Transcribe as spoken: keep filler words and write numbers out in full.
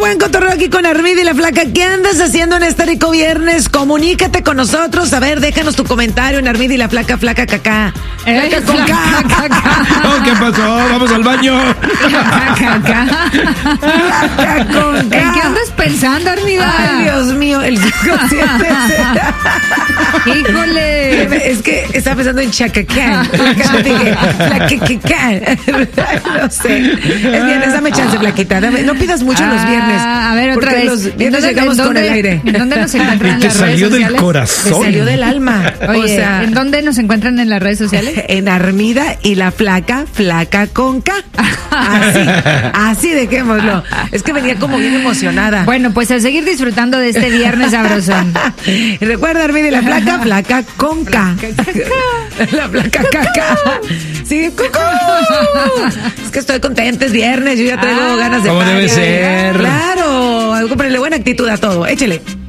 buen cotorreo aquí con Armida y la Flaca. ¿Qué andas haciendo en este rico viernes? Comunícate con nosotros. A ver, déjanos tu comentario en Armida y la Flaca, Flaca Cacá. Eh, Flaca con flaca, K. caca. ¿Qué pasó? Vamos al baño. Flaca, caca. Flaca con K. ¿En qué andas pensando, Armida? Ay, Dios mío, el cinco siete. Híjole. Es que estaba pensando en Chacacán. Flaquecacán. No sé. Es viernes, dame chance, Flaquita. Dame, no pidas mucho los viernes. Ah, a ver, otra porque vez. Los ¿En viernes dónde- llegamos en con dónde- el aire. ¿En dónde nos encuentran Y en te las redes salió del sociales? Me corazón. salió del alma. Oye, o sea, ¿en dónde nos encuentran en las redes sociales? en Armida y la Flaca, Flaca con K. Así, así dejémoslo. Es que venía como bien emocionada. Bueno, pues a seguir disfrutando de este viernes sabrosón. Y recuerda, Armida y la Flaca, Flaca con K. La Flaca Caca. Sí, cucú. Es que estoy contenta, es viernes, yo ya traigo Ah, ganas de como debe party. ser. Claro, algo ponerle buena actitud a todo. Échele.